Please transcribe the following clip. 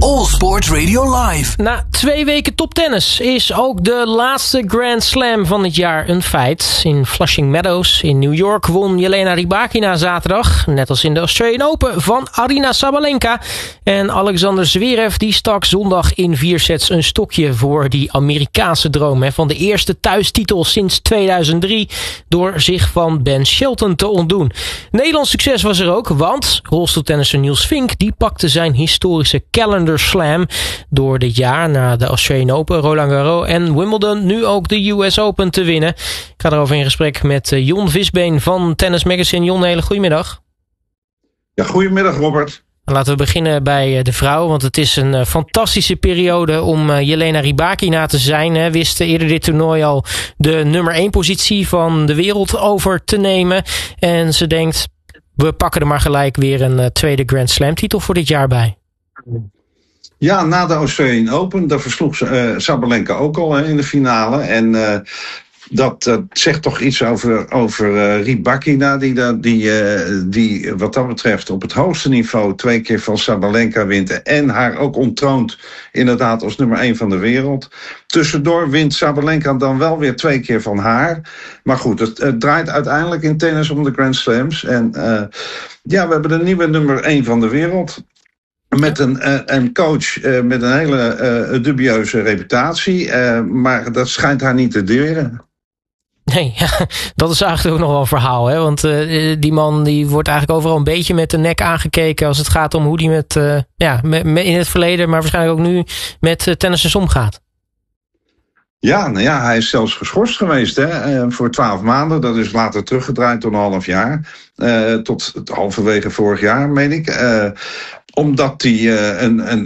All Sports Radio Live. Na 2 weken toptennis is ook de laatste Grand Slam van het jaar een feit. In Flushing Meadows in New York won Jelena Rybakina zaterdag, net als in de Australian Open, van Aryna Sabalenka. En Alexander Zverev die stak zondag in 4 sets een stokje voor die Amerikaanse droom van de eerste thuistitel sinds 2003 door zich van Ben Shelton te ontdoen. Nederlands succes was er ook, want rolstoeltennisser Niels Vink die pakte zijn historische Calendar Slam door dit jaar na de Australian Open, Roland Garros en Wimbledon nu ook de US Open te winnen. Ik ga erover in gesprek met Jon Visbeen van Tennis Magazine. Jon, hele goedemiddag. Ja, goedemiddag Robert. Laten we beginnen bij de vrouw, want het is een fantastische periode om Jelena Rybakina te zijn. Wist eerder dit toernooi al de nummer 1 positie van de wereld over te nemen. En ze denkt, we pakken er maar gelijk weer een tweede Grand Slam titel voor dit jaar bij. Ja, na de Australian Open, daar versloeg Sabalenka ook al in de finale. En dat zegt toch iets over Rybakina, die wat dat betreft op het hoogste niveau 2 keer van Sabalenka wint. En haar ook ontroont inderdaad als nummer 1 van de wereld. Tussendoor wint Sabalenka dan wel weer 2 keer van haar. Maar goed, het draait uiteindelijk in tennis om de Grand Slams. En we hebben de nieuwe nummer 1 van de wereld. Met een coach met een hele dubieuze reputatie. Maar dat schijnt haar niet te deuren. Nee, ja, dat is eigenlijk ook nog wel een verhaal. Hè? Want die man die wordt eigenlijk overal een beetje met de nek aangekeken als het gaat om hoe die met in het verleden, maar waarschijnlijk ook nu met tennissers omgaat. Ja, nou ja, hij is zelfs geschorst geweest voor 12 maanden. Dat is later teruggedraaid tot een half jaar. Tot halverwege vorig jaar, meen ik. Omdat hij een